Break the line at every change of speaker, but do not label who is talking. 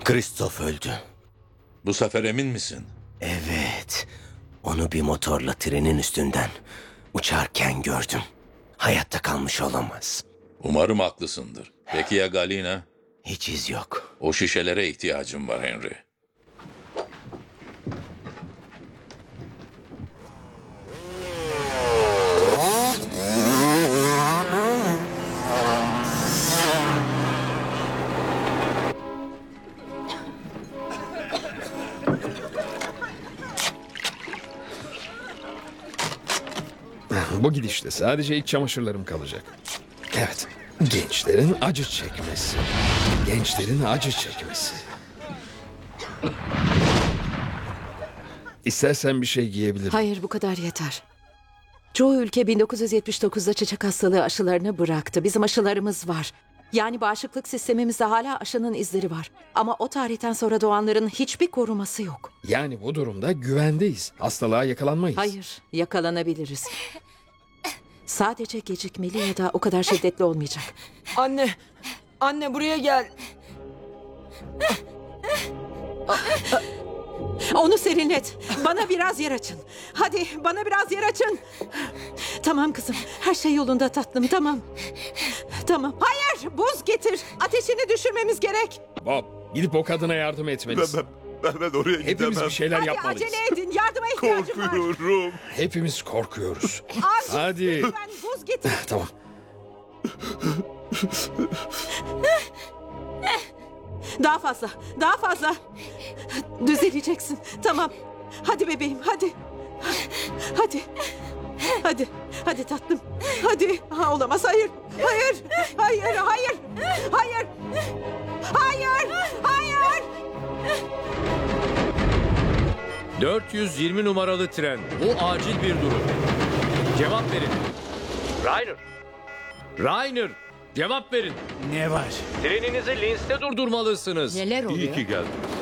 Christoph öldü.
Bu sefer emin misin?
Evet. Onu bir motorla trenin üstünden uçarken gördüm. Hayatta kalmış olamaz.
Umarım haklısındır. Peki ya Galina?
Hiç iz yok.
O şişelere ihtiyacım var Henry.
Bu gidişle sadece iç çamaşırlarım kalacak. Evet. Gençlerin acı çekmesi. Gençlerin acı çekmesi. İstersen bir şey giyebilirim.
Hayır, bu kadar yeter. Çoğu ülke 1979'da çiçek hastalığı aşılarını bıraktı. Bizim aşılarımız var. Yani bağışıklık sistemimizde hala aşının izleri var. Ama o tarihten sonra doğanların hiçbir koruması yok.
Yani bu durumda güvendeyiz. Hastalığa yakalanmayız.
Hayır, yakalanabiliriz. Sadece gecikmeli ya da o kadar şiddetli olmayacak.
Anne, anne buraya gel.
Onu serinlet. Bana biraz yer açın. Hadi bana biraz yer açın. Tamam kızım. Her şey yolunda tatlım. Tamam. Tamam. Hayır, buz getir. Ateşini düşürmemiz gerek.
Bob, gidip o kadına yardım etmelisin.
Ben oraya
Hepimiz
gidemem.
bir şeyler
Hadi
yapmalıyız.
acele edin. Yardıma ihtiyacım var.
Korkuyorum.
Hepimiz korkuyoruz.
Acil.
Hadi.
Lütfen buz getir.
Tamam.
Daha fazla. Daha fazla. Düzeleceksin. Tamam. Hadi bebeğim. Hadi. Hadi. Hadi. Hadi tatlım. Hadi. Ha, olamaz. Hayır. Hayır. Hayır. Hayır. Hayır. Hayır. Hayır.
420 numaralı tren. Bu acil bir durum. Cevap verin. Rainer. Rainer. Cevap verin.
Ne var?
Treninizi Linz'te durdurmalısınız.
İyi ki geldiniz.